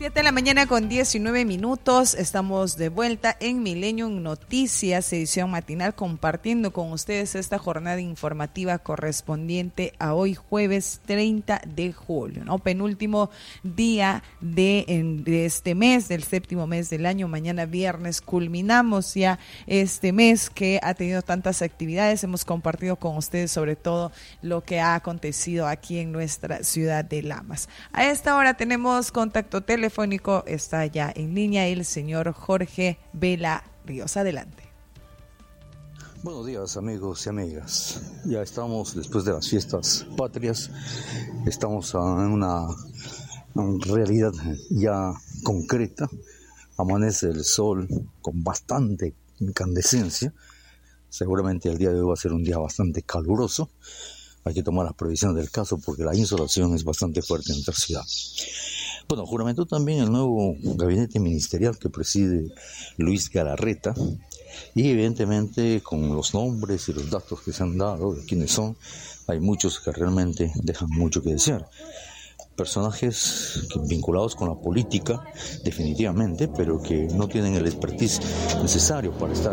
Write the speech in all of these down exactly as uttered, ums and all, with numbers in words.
siete de la mañana con diecinueve minutos, estamos de vuelta en Millennium Noticias, edición matinal, compartiendo con ustedes esta jornada informativa correspondiente a hoy jueves treinta de julio, ¿no? Penúltimo día de, en, de este mes, del séptimo mes del año. Mañana viernes culminamos ya este mes que ha tenido tantas actividades. Hemos compartido con ustedes sobre todo lo que ha acontecido aquí en nuestra ciudad de Lamas. A esta hora tenemos contacto telefónico. Telefónico, está ya en línea el señor Jorge Vela Ríos. Adelante. Buenos días, amigos y amigas. Ya estamos después de las fiestas patrias, estamos en una, una realidad ya concreta. Amanece el sol con bastante incandescencia. Seguramente el día de hoy va a ser un día bastante caluroso. Hay que tomar las previsiones del caso porque la insolación es bastante fuerte en nuestra ciudad. Bueno, juramentó también el nuevo gabinete ministerial que preside Luis Galarreta, y evidentemente con los nombres y los datos que se han dado de quiénes son, hay muchos que realmente dejan mucho que desear. Personajes que, vinculados con la política, definitivamente, pero que no tienen el expertise necesario para estar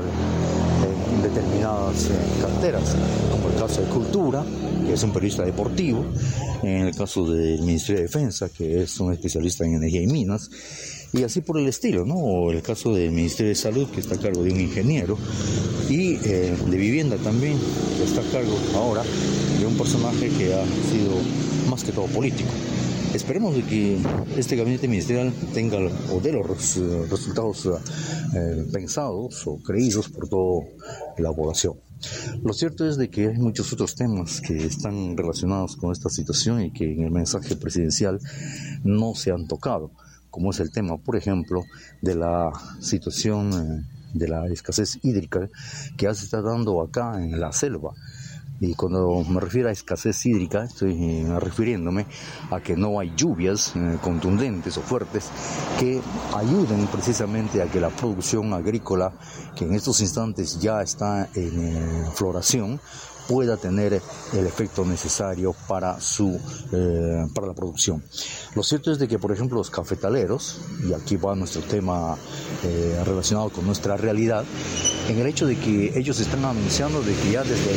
en determinadas eh, carteras, como el caso de Cultura, que es un periodista deportivo, en el caso del Ministerio de Defensa, que es un especialista en energía y minas, y así por el estilo, ¿no? O el caso del Ministerio de Salud, que está a cargo de un ingeniero, y eh, de Vivienda también, que está a cargo ahora de un personaje que ha sido más que todo político. Esperemos de que este gabinete ministerial tenga o dé los uh, resultados uh, eh, pensados o creídos por toda la población. Lo cierto es de que hay muchos otros temas que están relacionados con esta situación y que en el mensaje presidencial no se han tocado, como es el tema, por ejemplo, de la situación eh, de la escasez hídrica que ya se está dando acá en la selva. Y cuando me refiero a escasez hídrica, estoy eh, refiriéndome a que no hay lluvias eh, contundentes o fuertes que ayuden precisamente a que la producción agrícola, que en estos instantes ya está en eh, floración, pueda tener el efecto necesario para su eh, para la producción. Lo cierto es de que, por ejemplo, los cafetaleros, y aquí va nuestro tema eh, relacionado con nuestra realidad, en el hecho de que ellos están anunciando de que ya desde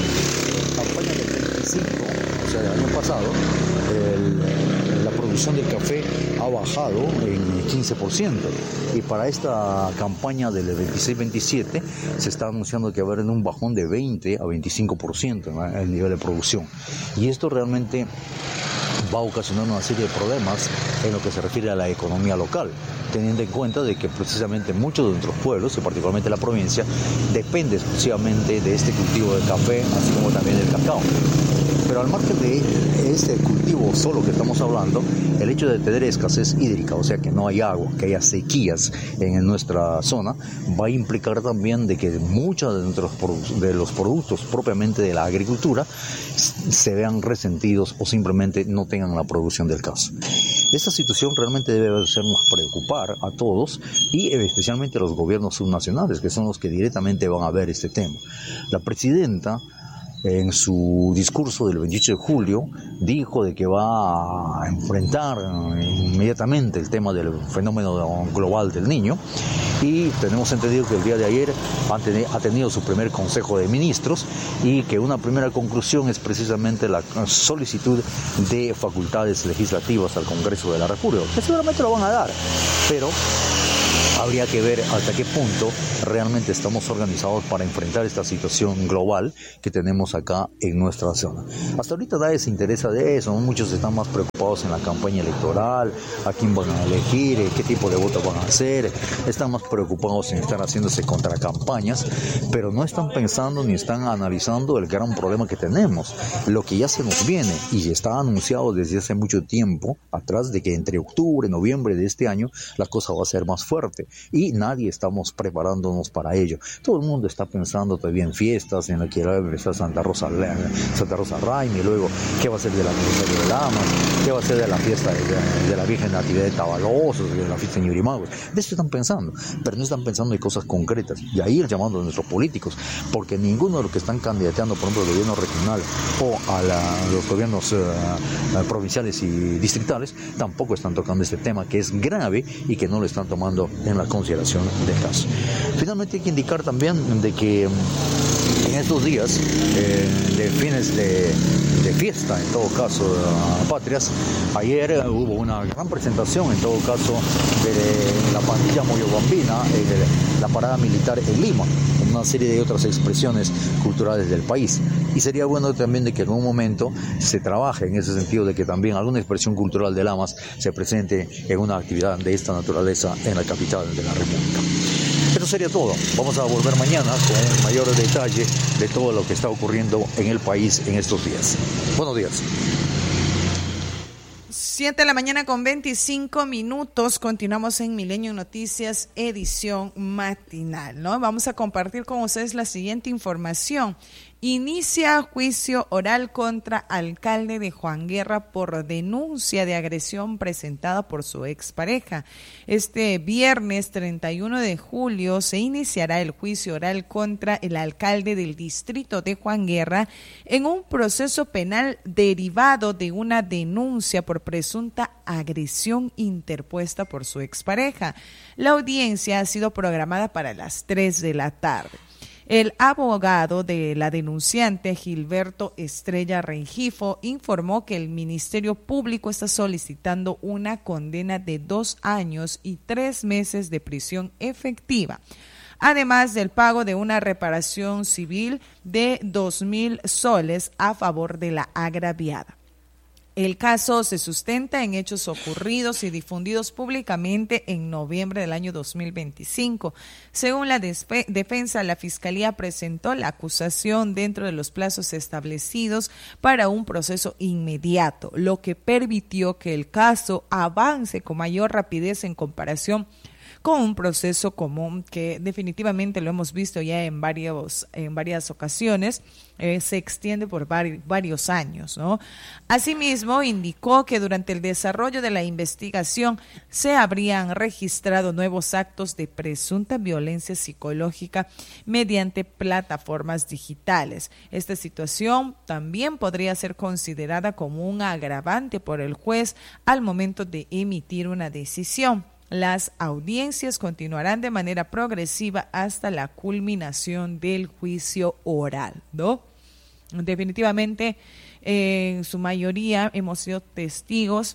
la campaña del veinticinco, o sea, del año pasado, el, la producción del café ha bajado en quince por ciento, y para esta campaña del veintiséis veintisiete se está anunciando que va a haber un bajón de veinte a veinticinco por ciento en el nivel de producción, y esto realmente va a ocasionar una serie de problemas en lo que se refiere a la economía local, teniendo en cuenta de que precisamente muchos de nuestros pueblos, y particularmente la provincia, depende exclusivamente de este cultivo de café, así como también del cacao. Pero al margen de este cultivo solo que estamos hablando, el hecho de tener escasez hídrica, o sea que no hay agua, que haya sequías en nuestra zona, va a implicar también de que muchos de, nuestros, de los productos propiamente de la agricultura se vean resentidos o simplemente no tengan la producción del caso. Esta situación realmente debe hacernos preocupar a todos, y especialmente a los gobiernos subnacionales, que son los que directamente van a ver este tema. La presidenta, en su discurso del veintiocho de julio, dijo de que va a enfrentar inmediatamente el tema del fenómeno global del Niño, y tenemos entendido que el día de ayer ha tenido su primer consejo de ministros, y que una primera conclusión es precisamente la solicitud de facultades legislativas al Congreso de la República, que seguramente lo van a dar, pero habría que ver hasta qué punto realmente estamos organizados para enfrentar esta situación global que tenemos acá en nuestra zona. Hasta ahorita nadie se interesa de eso, ¿no? Muchos están más preocupados en la campaña electoral, a quién van a elegir, qué tipo de voto van a hacer, están más preocupados en estar haciéndose contracampañas, pero no están pensando ni están analizando el gran problema que tenemos, lo que ya se nos viene y está anunciado desde hace mucho tiempo atrás, de que entre octubre y noviembre de este año la cosa va a ser más fuerte. y nadie estamos preparándonos para ello. Todo el mundo está pensando todavía en fiestas, en la que va a empezar Santa Rosa, Santa Rosa Raimi, y luego qué va a ser de la aniversario de Lamas, qué va a ser de la fiesta de, de, de la Virgen Natividad de Tabalosos, de la fiesta de Ñurimagos. De eso están pensando, pero no están pensando en cosas concretas, y ahí ir llamando a nuestros políticos, porque ninguno de los que están candidateando, por ejemplo, al gobierno regional o a la, los gobiernos uh, provinciales y distritales, tampoco están tocando este tema, que es grave y que no lo están tomando en la consideración del caso. Finalmente hay que indicar también de que en estos días eh, de fines de, de fiesta, en todo caso, uh, patrias, ayer uh, hubo una gran presentación, en todo caso, de la pandilla Moyobambina en la parada militar en Lima, una serie de otras expresiones culturales del país. Y sería bueno también de que en algún momento se trabaje en ese sentido, de que también alguna expresión cultural de Lamas se presente en una actividad de esta naturaleza en la capital de la República. Eso sería todo. Vamos a volver mañana con un mayor detalle de todo lo que está ocurriendo en el país en estos días. Buenos días. siete de la mañana con veinticinco minutos. Continuamos en Milenio Noticias, edición matinal, ¿no? Vamos a compartir con ustedes la siguiente información. Inicia juicio oral contra alcalde de Juan Guerra por denuncia de agresión presentada por su expareja. Este viernes treinta y uno de julio se iniciará el juicio oral contra el alcalde del distrito de Juan Guerra en un proceso penal derivado de una denuncia por presunta agresión interpuesta por su expareja. La audiencia ha sido programada para las tres de la tarde. El abogado de la denunciante, Gilberto Estrella Rengifo, informó que el Ministerio Público está solicitando una condena de dos años y tres meses de prisión efectiva, además del pago de una reparación civil de dos mil soles a favor de la agraviada. El caso se sustenta en hechos ocurridos y difundidos públicamente en noviembre del año dos mil veinticinco. Según la despe- defensa, la Fiscalía presentó la acusación dentro de los plazos establecidos para un proceso inmediato, lo que permitió que el caso avance con mayor rapidez en comparación con un proceso común que definitivamente lo hemos visto ya en varios en varias ocasiones, eh, se extiende por vari, varios años, ¿no? Asimismo, indicó que durante el desarrollo de la investigación se habrían registrado nuevos actos de presunta violencia psicológica mediante plataformas digitales. Esta situación también podría ser considerada como un agravante por el juez al momento de emitir una decisión. Las audiencias continuarán de manera progresiva hasta la culminación del juicio oral, ¿no? Definitivamente, eh, en su mayoría hemos sido testigos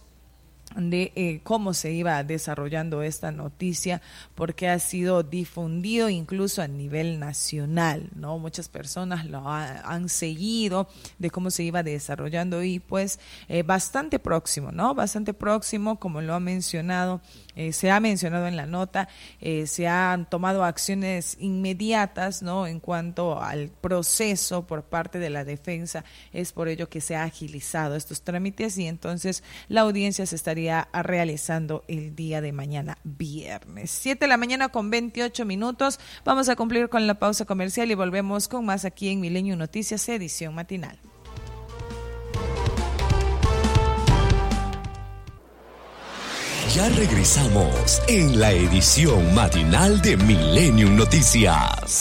de eh, cómo se iba desarrollando esta noticia, porque ha sido difundido incluso a nivel nacional, ¿no? Muchas personas lo ha, han seguido de cómo se iba desarrollando y pues eh, bastante próximo, ¿no? Bastante próximo, como lo ha mencionado, eh, se ha mencionado en la nota, eh, se han tomado acciones inmediatas, ¿no? En cuanto al proceso por parte de la defensa, es por ello que se ha agilizado estos trámites y entonces la audiencia se estaría realizando el día de mañana viernes. siete de la mañana con veintiocho minutos. Vamos a cumplir con la pausa comercial y volvemos con más aquí en Milenio Noticias, edición matinal. Ya regresamos en la edición matinal de Milenio Noticias.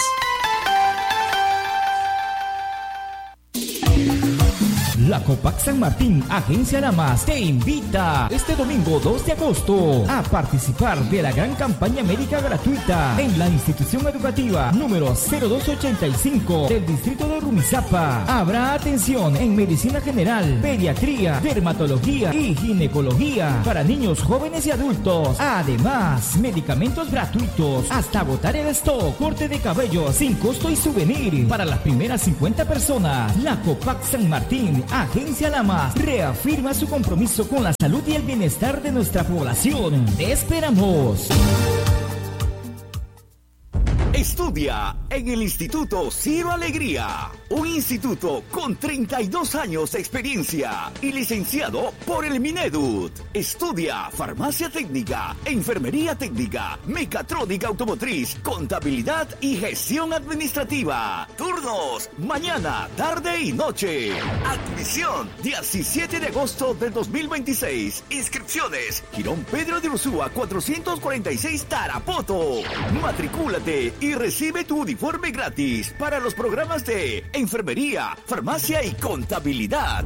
La Copac San Martín, Agencia Lamas, te invita este domingo dos de agosto a participar de la gran campaña médica gratuita en la institución educativa número cero dos ochenta y cinco del distrito de Rumizápa. Habrá atención en medicina general, pediatría, dermatología y ginecología para niños, jóvenes y adultos. Además, medicamentos gratuitos hasta agotar el stock, corte de cabello sin costo y souvenir para las primeras cincuenta personas. La Copac San Martín, Agencia Lamas, reafirma su compromiso con la salud y el bienestar de nuestra población. ¡Te esperamos! Estudia en el Instituto Ciro Alegría, un instituto con treinta y dos años de experiencia y licenciado por el Minedut. Estudia farmacia técnica, enfermería técnica, mecatrónica automotriz, contabilidad y gestión administrativa. Turnos mañana, tarde y noche. Admisión diecisiete de agosto del dos mil veintiséis. Inscripciones Girón Pedro de Ursúa cuatrocientos cuarenta y seis Tarapoto. Matricúlate y recibe tu uniforme gratis para los programas de enfermería, farmacia y contabilidad.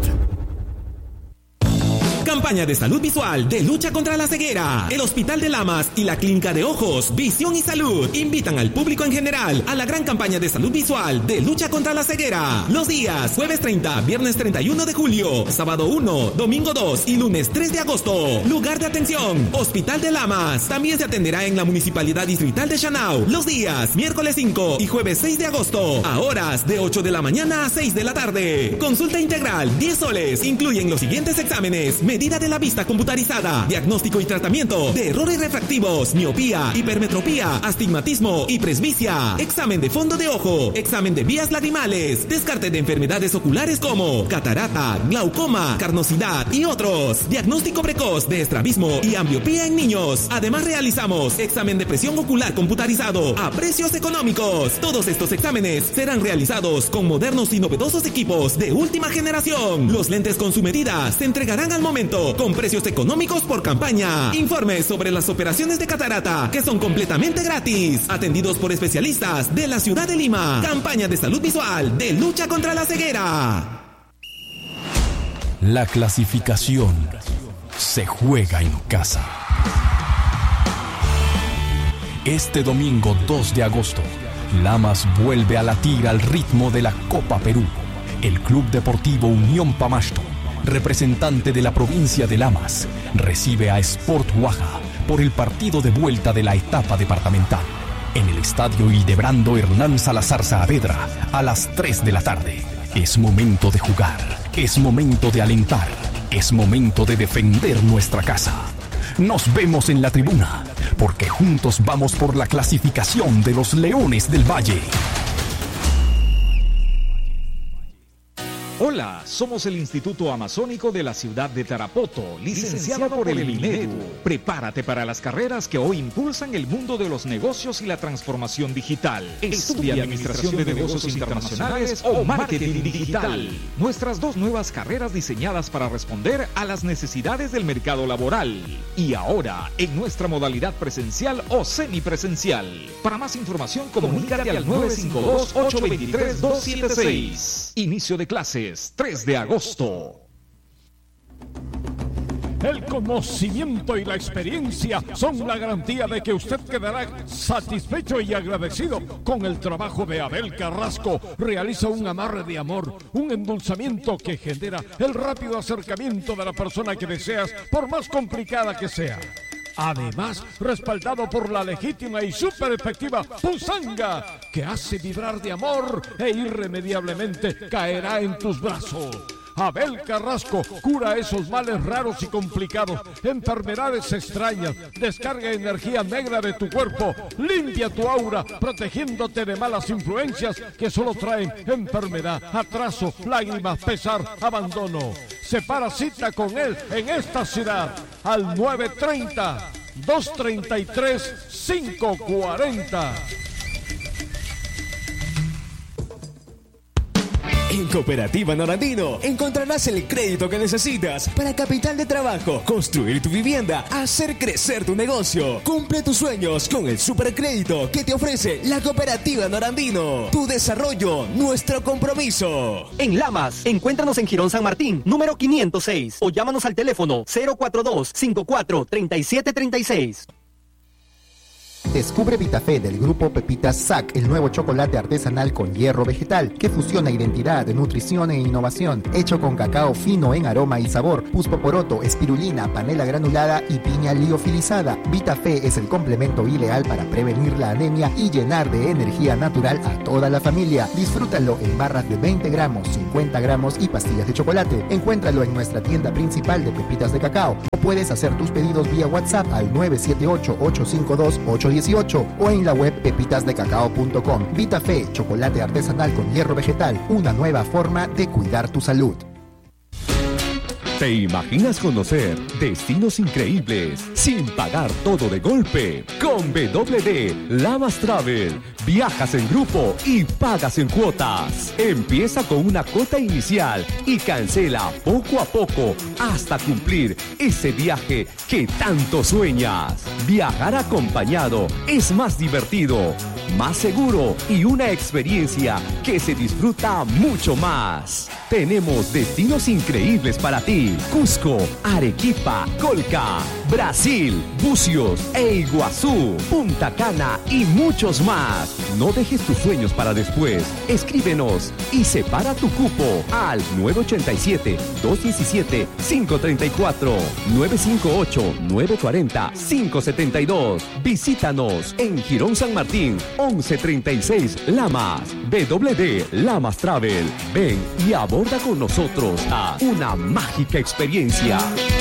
Campaña de salud visual de lucha contra la ceguera. El Hospital de Lamas y la Clínica de Ojos, Visión y Salud invitan al público en general a la gran campaña de salud visual de lucha contra la ceguera. Los días jueves treinta, viernes treinta y uno de julio, sábado uno, domingo dos y lunes tres de agosto. Lugar de atención, Hospital de Lamas. También se atenderá en la Municipalidad Distrital de Chanao. Los días miércoles cinco y jueves seis de agosto, a horas de ocho de la mañana a seis de la tarde. Consulta integral, diez soles. Incluyen los siguientes exámenes: medida de la vista computarizada, diagnóstico y tratamiento de errores refractivos, miopía, hipermetropía, astigmatismo y presbicia, examen de fondo de ojo, examen de vías lagrimales, descarte de enfermedades oculares como catarata, glaucoma, carnosidad y otros, diagnóstico precoz de estrabismo y ambliopía en niños. Además realizamos examen de presión ocular computarizado a precios económicos. Todos estos exámenes serán realizados con modernos y novedosos equipos de última generación. Los lentes con su medida se entregarán al momento con precios económicos por campaña. Informes sobre las operaciones de catarata que son completamente gratis. Atendidos por especialistas de la ciudad de Lima. Campaña de salud visual de lucha contra la ceguera. La clasificación se juega en casa. Este domingo dos de agosto, Lamas vuelve a latir al ritmo de la Copa Perú. El Club Deportivo Unión Pamasto, representante de la provincia de Lamas, recibe a Sport Huaja por el partido de vuelta de la etapa departamental en el estadio Hildebrando Hernán Salazar Saavedra a las tres de la tarde. Es momento de jugar, es momento de alentar, es momento de defender nuestra casa. Nos vemos en la tribuna, porque juntos vamos por la clasificación de los Leones del Valle. Hola, somos el Instituto Amazónico de la ciudad de Tarapoto, licenciado por el Minedu. Prepárate para las carreras que hoy impulsan el mundo de los negocios y la transformación digital. Estudia Administración de Negocios Internacionales o Marketing Digital. Nuestras dos nuevas carreras diseñadas para responder a las necesidades del mercado laboral. Y ahora, en nuestra modalidad presencial o semipresencial. Para más información, comunícate al nueve cinco dos, ocho dos tres, dos siete seis. Inicio de clases tres de agosto. El conocimiento y la experiencia son la garantía de que usted quedará satisfecho y agradecido con el trabajo de Abel Carrasco. Realiza un amarre de amor, un endulzamiento que genera el rápido acercamiento de la persona que deseas, por más complicada que sea. Además, respaldado por la legítima y súper efectiva Pusanga, que hace vibrar de amor e irremediablemente caerá en tus brazos. Abel Carrasco cura esos males raros y complicados, enfermedades extrañas, descarga energía negra de tu cuerpo, limpia tu aura, protegiéndote de malas influencias que solo traen enfermedad, atraso, lágrimas, pesar, abandono. Separa cita con él en esta ciudad al nueve treinta, dos treinta y tres, cinco cuarenta. En Cooperativa Norandino encontrarás el crédito que necesitas para capital de trabajo, construir tu vivienda, hacer crecer tu negocio. Cumple tus sueños con el supercrédito que te ofrece la Cooperativa Norandino. Tu desarrollo, nuestro compromiso. En Lamas, encuéntranos en Girón San Martín, número quinientos seis, o llámanos al teléfono cero cuatro dos, cinco cuatro, tres siete tres seis. Descubre Vitafé del grupo Pepitas S A C, el nuevo chocolate artesanal con hierro vegetal que fusiona identidad, nutrición e innovación, hecho con cacao fino en aroma y sabor, puspoporoto, espirulina, panela granulada y piña liofilizada. Vitafé es el complemento ideal para prevenir la anemia y llenar de energía natural a toda la familia. Disfrútalo en barras de veinte gramos, cincuenta gramos y pastillas de chocolate. Encuéntralo en nuestra tienda principal de pepitas de cacao o puedes hacer tus pedidos vía WhatsApp al nueve siete ocho, ocho cinco dos, ocho uno dieciocho o en la web pepitas de cacao punto com. Vitafe, chocolate artesanal con hierro vegetal, una nueva forma de cuidar tu salud. ¿Te imaginas conocer destinos increíbles sin pagar todo de golpe? Con W D Lamas Travel, viajas en grupo y pagas en cuotas. Empieza con una cuota inicial y cancela poco a poco hasta cumplir ese viaje que tanto sueñas. Viajar acompañado es más divertido, más seguro y una experiencia que se disfruta mucho más. Tenemos destinos increíbles para ti. Cusco, Arequipa, Colca, Brasil, Bucios e Iguazú, Punta Cana y muchos más. No dejes tus sueños para después. Escríbenos y separa tu cupo al nueve ocho siete, dos uno siete, cinco tres cuatro, nueve cinco ocho, nueve cuatro cero, cinco siete dos. Visítanos en Girón San Martín, once treinta y seis Lamas. W D Lamas Travel. Ven y aborda con nosotros a una mágica experiencia.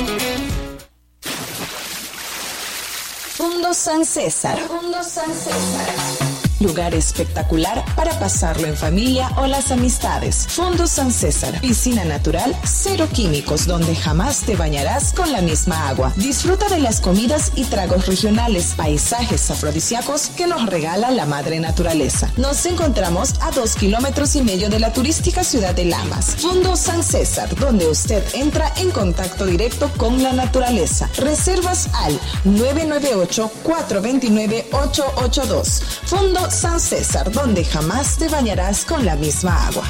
Fundo San César. Fundo San César. Lugar espectacular para pasarlo en familia o las amistades. Fundo San César. Piscina natural, cero químicos, donde jamás te bañarás con la misma agua. Disfruta de las comidas y tragos regionales, paisajes afrodisíacos que nos regala la madre naturaleza. Nos encontramos a dos kilómetros y medio de la turística ciudad de Lamas. Fundo San César, donde usted entra en contacto directo con la naturaleza. Reservas al nueve nueve ocho, cuatro dos nueve, ocho ocho dos. Fundo San César, donde jamás te bañarás con la misma agua.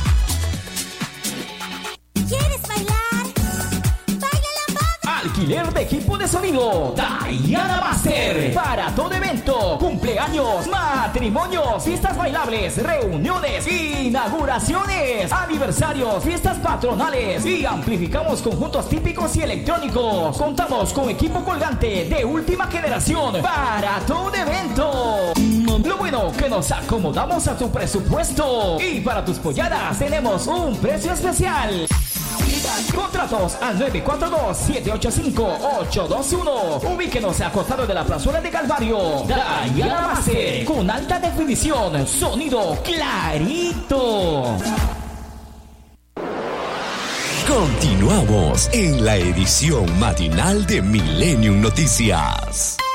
¿Quieres bailar? ¡Baila lambada! Alquiler de equipo de sonido Diana Master. Para todo evento, cumpleaños, matrimonios, fiestas bailables, reuniones, inauguraciones, aniversarios, fiestas patronales y amplificamos conjuntos típicos y electrónicos. Contamos con equipo colgante de última generación para todo evento. Lo bueno que nos acomodamos a tu presupuesto y para tus polladas tenemos un precio especial. Contratos al nueve cuatro dos, siete ocho cinco, ocho dos uno. Ubíquenos a costado de la plazuela de Calvario. Diana Master, con alta definición, sonido clarito. Continuamos en la edición matinal de Millennium Noticias.